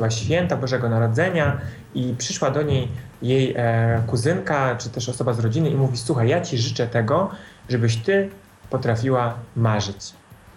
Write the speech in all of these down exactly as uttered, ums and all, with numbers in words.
chyba święta Bożego Narodzenia i przyszła do niej jej e, kuzynka, czy też osoba z rodziny i mówi: słuchaj, ja ci życzę tego, żebyś ty potrafiła marzyć.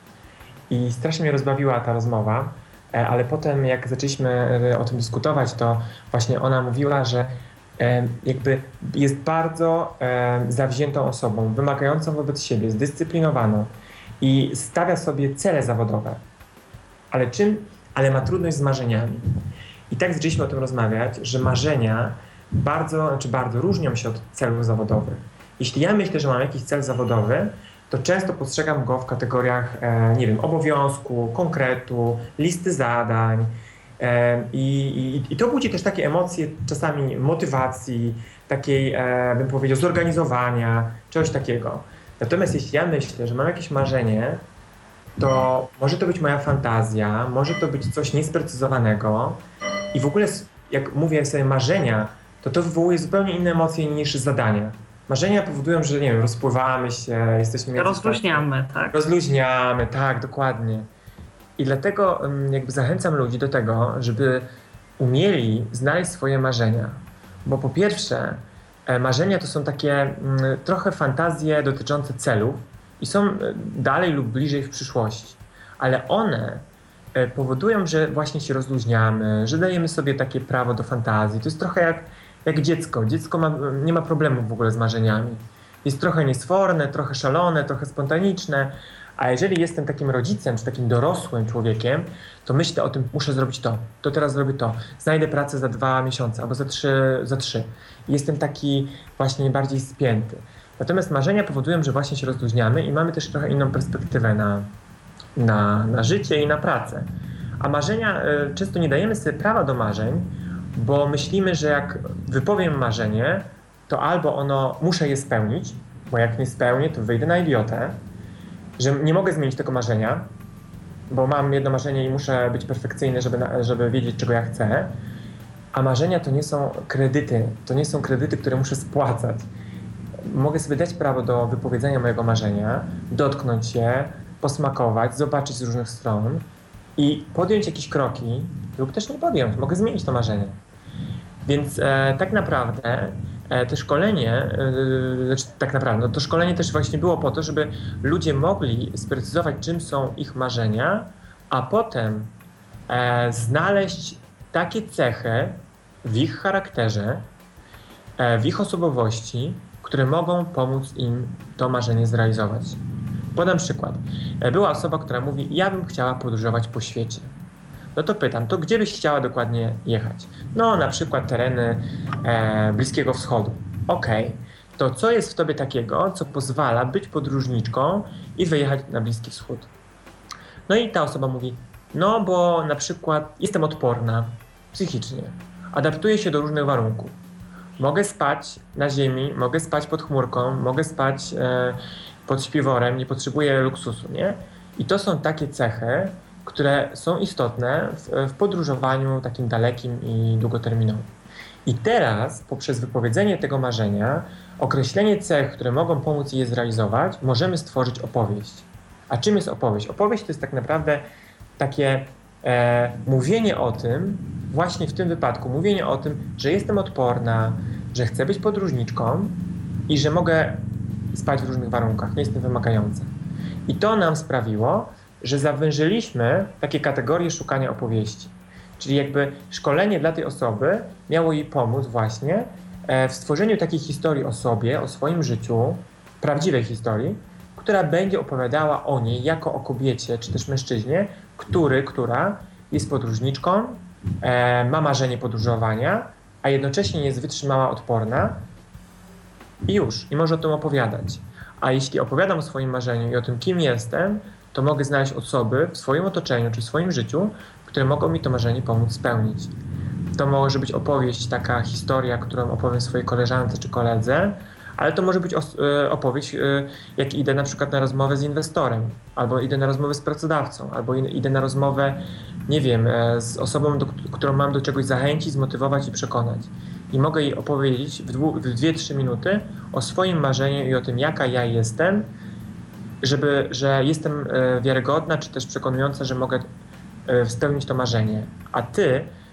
I strasznie mnie rozbawiła ta rozmowa, e, ale potem jak zaczęliśmy e, o tym dyskutować, to właśnie ona mówiła, że e, jakby jest bardzo e, zawziętą osobą, wymagającą wobec siebie, zdyscyplinowaną i stawia sobie cele zawodowe. Ale czym? Ale ma trudność z marzeniami. I tak zaczęliśmy o tym rozmawiać, że marzenia bardzo, znaczy bardzo różnią się od celów zawodowych. Jeśli ja myślę, że mam jakiś cel zawodowy, to często postrzegam go w kategoriach, e, nie wiem, obowiązku, konkretu, listy zadań. E, i, i, I to budzi też takie emocje czasami motywacji, takiej, e, bym powiedział, zorganizowania, czegoś takiego. Natomiast jeśli ja myślę, że mam jakieś marzenie, to może to być moja fantazja, może to być coś niesprecyzowanego i w ogóle jak mówię sobie marzenia, to to wywołuje zupełnie inne emocje niż zadania. Marzenia powodują, że nie wiem, rozpływamy się, jesteśmy... Rozluźniamy, tak? Rozluźniamy, tak, dokładnie. I dlatego jakby zachęcam ludzi do tego, żeby umieli znaleźć swoje marzenia. Bo po pierwsze, marzenia to są takie trochę fantazje dotyczące celów i są dalej lub bliżej w przyszłości. Ale one powodują, że właśnie się rozluźniamy, że dajemy sobie takie prawo do fantazji. To jest trochę jak, jak dziecko. Dziecko ma, nie ma problemów w ogóle z marzeniami. Jest trochę niesforne, trochę szalone, trochę spontaniczne. A jeżeli jestem takim rodzicem, czy takim dorosłym człowiekiem, to myślę o tym, muszę zrobić to, to teraz zrobię to, znajdę pracę za dwa miesiące albo za trzy, za trzy. I jestem taki właśnie bardziej spięty. Natomiast marzenia powodują, że właśnie się rozluźniamy i mamy też trochę inną perspektywę na, na, na życie i na pracę. A marzenia, y, często nie dajemy sobie prawa do marzeń, bo myślimy, że jak wypowiem marzenie, to albo ono, muszę je spełnić, bo jak nie spełnię, to wyjdę na idiotę, że nie mogę zmienić tego marzenia, bo mam jedno marzenie i muszę być perfekcyjny, żeby, żeby wiedzieć, czego ja chcę. A marzenia to nie są kredyty, to nie są kredyty, które muszę spłacać. Mogę sobie dać prawo do wypowiedzenia mojego marzenia, dotknąć je, posmakować, zobaczyć z różnych stron i podjąć jakieś kroki lub też nie podjąć. Mogę zmienić to marzenie. Więc e, tak naprawdę e, to szkolenie, e, znaczy tak naprawdę, no to szkolenie też właśnie było po to, żeby ludzie mogli sprecyzować, czym są ich marzenia, a potem e, znaleźć takie cechy w ich charakterze, e, w ich osobowości, które mogą pomóc im to marzenie zrealizować. Podam przykład. E, była osoba, która mówi: ja bym chciała podróżować po świecie. No to pytam, to gdzie byś chciała dokładnie jechać? No na przykład tereny e, Bliskiego Wschodu. Okej, okay. To co jest w tobie takiego, co pozwala być podróżniczką i wyjechać na Bliski Wschód? No i ta osoba mówi: no bo na przykład jestem odporna psychicznie, adaptuję się do różnych warunków. Mogę spać na ziemi, mogę spać pod chmurką, mogę spać e, pod śpiworem, nie potrzebuję luksusu, nie? I to są takie cechy, które są istotne w, w podróżowaniu takim dalekim i długoterminowym. I teraz poprzez wypowiedzenie tego marzenia, określenie cech, które mogą pomóc je zrealizować, możemy stworzyć opowieść. A czym jest opowieść? Opowieść to jest tak naprawdę takie e, mówienie o tym, właśnie w tym wypadku, mówienie o tym, że jestem odporna, że chcę być podróżniczką i że mogę spać w różnych warunkach, nie jestem wymagająca. I to nam sprawiło, że zawężyliśmy takie kategorie szukania opowieści. Czyli jakby szkolenie dla tej osoby miało jej pomóc właśnie w stworzeniu takiej historii o sobie, o swoim życiu, prawdziwej historii, która będzie opowiadała o niej jako o kobiecie, czy też mężczyźnie, który, która jest podróżniczką, e, ma marzenie podróżowania, a jednocześnie jest wytrzymała, odporna i już, i może o tym opowiadać. A jeśli opowiadam o swoim marzeniu i o tym, kim jestem, to mogę znaleźć osoby w swoim otoczeniu czy w swoim życiu, które mogą mi to marzenie pomóc spełnić. To może być opowieść, taka historia, którą opowiem swojej koleżance czy koledze, ale to może być opowieść, jak idę na przykład na rozmowę z inwestorem, albo idę na rozmowę z pracodawcą, albo idę na rozmowę, nie wiem, z osobą, do, którą mam do czegoś zachęcić, zmotywować i przekonać. I mogę jej opowiedzieć w, dwu, w dwie trzy minuty o swoim marzeniu i o tym, jaka ja jestem, żeby, że jestem wiarygodna, czy też przekonująca, że mogę spełnić to marzenie. A ty